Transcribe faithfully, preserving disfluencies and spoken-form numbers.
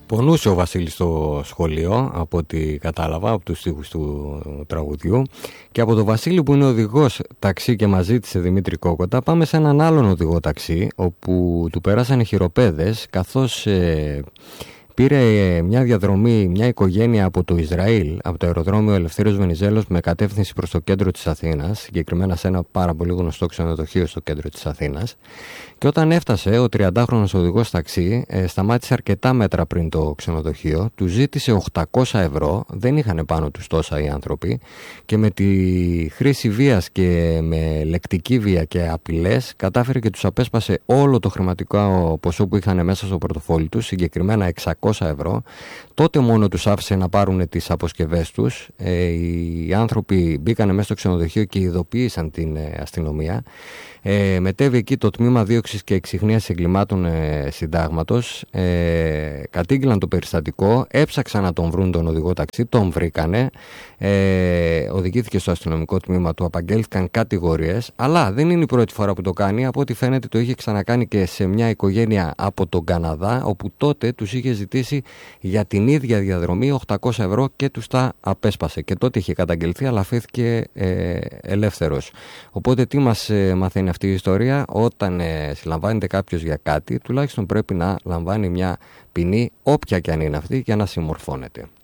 Πονούσε ο Βασίλης στο σχολείο, από ό,τι κατάλαβα, από τους στίχους του τραγουδιού. Και από τον Βασίλη που είναι οδηγός ταξί και μας ζήτησε Δημήτρη Κόκοτα, πάμε σε έναν άλλον οδηγό ταξί, όπου του περάσανε χειροπέδες, καθώς ε, πήρε μια διαδρομή, μια οικογένεια από το Ισραήλ, από το αεροδρόμιο Ελευθέριος Βενιζέλος, με κατεύθυνση προς το κέντρο της Αθήνας, συγκεκριμένα σε ένα πάρα πολύ γνωστό ξενοδοχείο στο κέντρο της Αθήνας. Και όταν έφτασε, ο τριαντάχρονος οδηγός ταξί ε, σταμάτησε αρκετά μέτρα πριν το ξενοδοχείο, του ζήτησε οκτακόσια ευρώ, δεν είχαν πάνω τους τόσα οι άνθρωποι, και με τη χρήση βίας και με λεκτική βία και απειλές κατάφερε και τους απέσπασε όλο το χρηματικό ποσό που είχαν μέσα στο πορτοφόλι τους, συγκεκριμένα εξακόσια ευρώ. Τότε μόνο τους άφησε να πάρουν τις αποσκευές τους. Ε, οι άνθρωποι μπήκαν μέσα στο ξενοδοχείο και ειδοποίησαν την ε, αστυνομία. Ε, μετέβη εκεί το τμήμα δίωξης και εξιχνίας εγκλημάτων ε, συντάγματος, ε, κατήγγειλαν το περιστατικό, έψαξαν να τον βρουν τον οδηγό ταξί, τον βρήκανε, ε, οδηγήθηκε στο αστυνομικό τμήμα, του απαγγέλθηκαν κατηγορίες, αλλά δεν είναι η πρώτη φορά που το κάνει. Από ό,τι φαίνεται το είχε ξανακάνει και σε μια οικογένεια από τον Καναδά, όπου τότε τους είχε ζητήσει για την ίδια διαδρομή οκτακόσια ευρώ και τους τα απέσπασε, και τότε είχε καταγγελθεί, αλλά αφήθηκε ε, ελεύθερος. Οπότε τι μας ε, μαθαίνει αυτή η ιστορία? Όταν ε, συλλαμβάνεται κάποιος για κάτι, τουλάχιστον πρέπει να λαμβάνει μια ποινή, όποια και αν είναι αυτή, για να συμμορφώνεται.